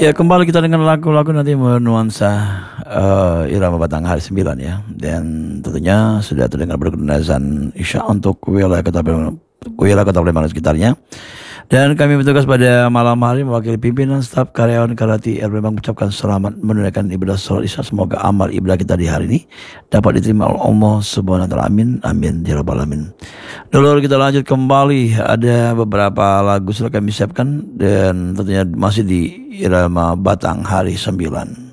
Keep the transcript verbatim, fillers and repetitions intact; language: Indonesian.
Ya, kembali kita dengan lagu-lagu nanti menuansa uh, irama Batang hari sembilan ya. Dan tentunya sudah terdengar berkenaan Isya untuk wilayah Kota Palembang, wilayah Kota Palembang dan sekitarnya. Dan kami bertugas pada malam hari mewakili pimpinan staf karyawan Karati R Palembang mengucapkan selamat menunaikan ibadah sholat Isya. Semoga amal ibadah kita di hari ini dapat diterima oleh Allah Subhanahu wa taala. Amin. Amin ya rabbal alamin. Lalu kita lanjut kembali, ada beberapa lagu sudah kami siapkan dan tentunya masih di irama Batang hari sembilan.